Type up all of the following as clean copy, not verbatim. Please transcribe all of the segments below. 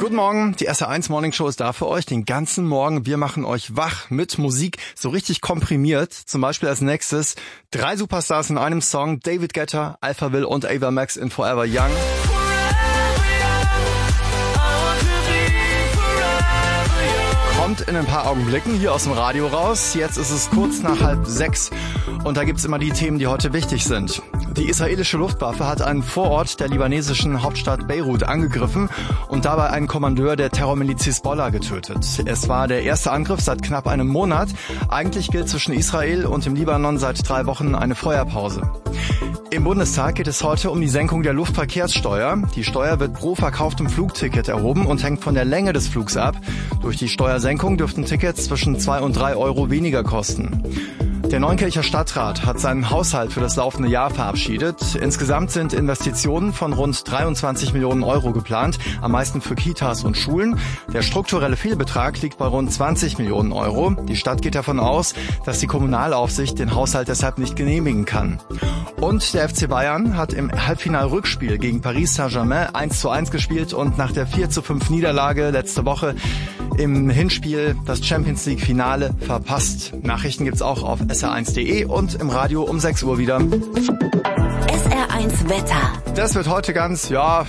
Guten Morgen, die SR1 Morning Show ist da für euch den ganzen Morgen. Wir machen euch wach mit Musik, so richtig komprimiert. Zum Beispiel als nächstes 3 Superstars in einem Song. David Guetta, Alpha Will und Ava Max in Forever Young. Kommt in ein paar Augenblicken hier aus dem Radio raus. Jetzt ist es kurz nach 5:30 und da gibt's immer die Themen, die heute wichtig sind. Die israelische Luftwaffe hat einen Vorort der libanesischen Hauptstadt Beirut angegriffen und dabei einen Kommandeur der Terrormiliz Hisbollah getötet. Es war der erste Angriff seit knapp einem Monat. Eigentlich gilt zwischen Israel und dem Libanon seit 3 Wochen eine Feuerpause. Im Bundestag geht es heute um die Senkung der Luftverkehrssteuer. Die Steuer wird pro verkauftem Flugticket erhoben und hängt von der Länge des Flugs ab. Durch die Steuersenkung dürften Tickets zwischen 2 und 3 Euro weniger kosten. Der Neunkircher Stadtrat hat seinen Haushalt für das laufende Jahr verabschiedet. Insgesamt sind Investitionen von rund 23 Millionen Euro geplant, am meisten für Kitas und Schulen. Der strukturelle Fehlbetrag liegt bei rund 20 Millionen Euro. Die Stadt geht davon aus, dass die Kommunalaufsicht den Haushalt deshalb nicht genehmigen kann. Und der FC Bayern hat im Halbfinal-Rückspiel gegen Paris Saint-Germain 1:1 gespielt und nach der 4:5 Niederlage letzte Woche im Hinspiel das Champions-League-Finale verpasst. Nachrichten gibt's auch auf sr1.de und im Radio um 6 Uhr wieder. SR1 Wetter. Das wird heute ganz,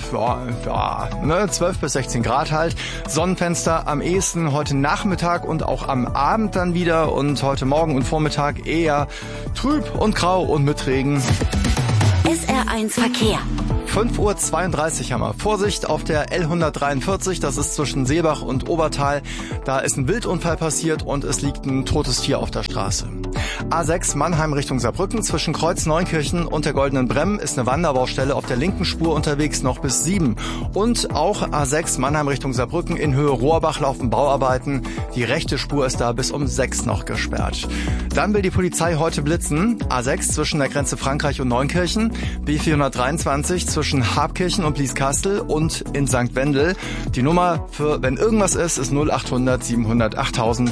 12 bis 16 Grad halt. Sonnenfenster am ehesten heute Nachmittag und auch am Abend dann wieder. Und heute Morgen und Vormittag eher trüb und grau und mit Regen. SR1 Verkehr. 5:32 Uhr haben wir. Vorsicht auf der L143, das ist zwischen Seebach und Obertal. Da ist ein Wildunfall passiert und es liegt ein totes Tier auf der Straße. A6 Mannheim Richtung Saarbrücken zwischen Kreuz Neunkirchen und der Goldenen Bremm ist eine Wanderbaustelle auf der linken Spur unterwegs noch bis 7. Und auch A6 Mannheim Richtung Saarbrücken in Höhe Rohrbach laufen Bauarbeiten. Die rechte Spur ist da bis um 6 noch gesperrt. Dann will die Polizei heute blitzen. A6 zwischen der Grenze Frankreich und Neunkirchen. B423 zwischen Habkirchen und Blieskastel und in St. Wendel. Die Nummer für, wenn irgendwas ist 0800 700 8000.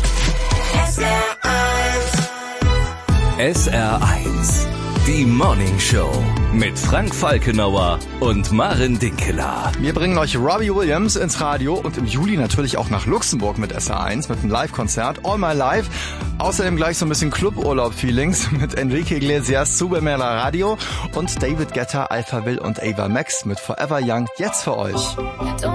SR1, die Morning Show mit Frank Falkenauer und Maren Dinkeler. Wir bringen euch Robbie Williams ins Radio und im Juli natürlich auch nach Luxemburg mit SR1 mit einem Live-Konzert All My Life. Außerdem gleich so ein bisschen Cluburlaub-Feelings mit Enrique Iglesias, Sube Mera Radio und David Guetta, Alpha Will und Ava Max mit Forever Young jetzt für euch.